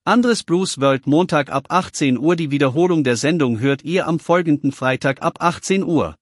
Andres Bruce World Montag ab 18 Uhr. Die Wiederholung der Sendung hört ihr am folgenden Freitag ab 18 Uhr.